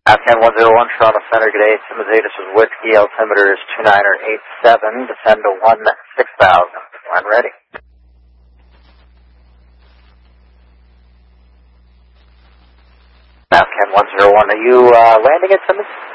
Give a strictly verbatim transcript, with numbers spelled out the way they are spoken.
Afghan one zero one, Toronto Center, good day. Simmons eight, this is Whiskey, altimeter is two niner eight seven, descend to one six thousand. When ready. Afghan one zero one, are you uh, landing at Simmons?